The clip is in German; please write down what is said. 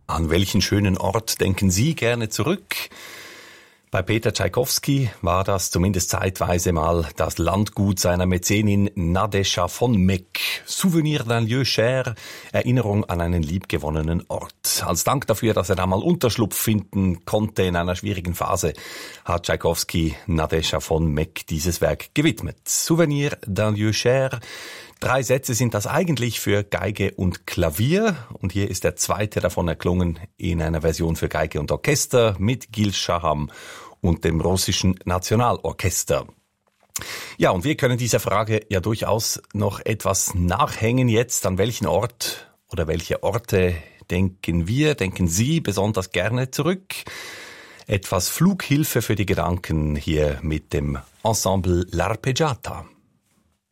An welchen schönen Ort denken Sie gerne zurück? Bei Peter Tschaikowski war das zumindest zeitweise mal das Landgut seiner Mäzenin Nadezha von Meck. Souvenir d'un lieu cher, Erinnerung an einen liebgewonnenen Ort. Als Dank dafür, dass er da mal Unterschlupf finden konnte in einer schwierigen Phase, hat Tschaikowski Nadezha von Meck dieses Werk gewidmet. Souvenir d'un lieu cher. 3 Sätze sind das eigentlich für Geige und Klavier. Und hier ist der zweite davon erklungen in einer Version für Geige und Orchester mit Gil Shaham und dem russischen Nationalorchester. Ja, und wir können dieser Frage ja durchaus noch etwas nachhängen jetzt. An welchen Ort oder welche Orte denken Sie besonders gerne zurück? Etwas Flughilfe für die Gedanken hier mit dem Ensemble L'Arpeggiata.